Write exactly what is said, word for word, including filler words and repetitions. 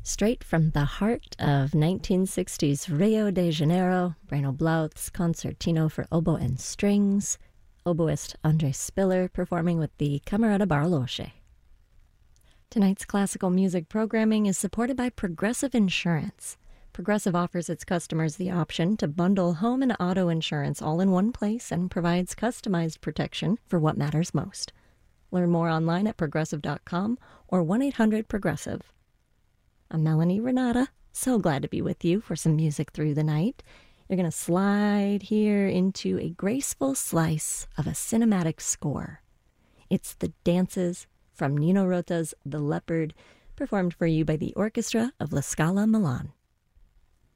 Straight from the heart of nineteen sixties Rio de Janeiro, Breno Blauth's Concertino for Oboe and Strings, oboist Andre Spiller performing with the Camerata Barlosche. Tonight's classical music programming is supported by Progressive Insurance. Progressive offers its customers the option to bundle home and auto insurance all in one place and provides customized protection for what matters most. Learn more online at progressive dot com or one eight hundred progressive. I'm Melanie Renata, so glad to be with you for some music through the night. You're going to slide here into a graceful slice of a cinematic score. It's the dances from Nino Rota's The Leopard, performed for you by the Orchestra of La Scala Milan.